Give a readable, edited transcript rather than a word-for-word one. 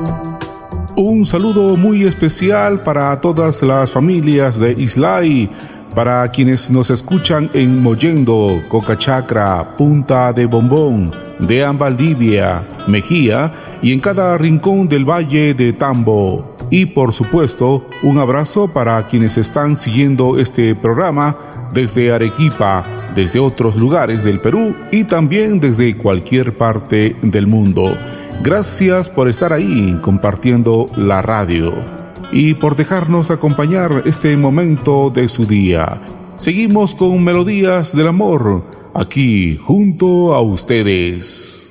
Un saludo muy especial para todas las familias de Islay, para quienes nos escuchan en Mollendo, Cocachacra, Punta de Bombón, Deán Valdivia, Mejía y en cada rincón del Valle de Tambo. Y por supuesto, un abrazo para quienes están siguiendo este programa desde Arequipa, desde otros lugares del Perú y también desde cualquier parte del mundo. Gracias por estar ahí compartiendo la radio y por dejarnos acompañar este momento de su día. Seguimos con Melodías del Amor, aquí junto a ustedes.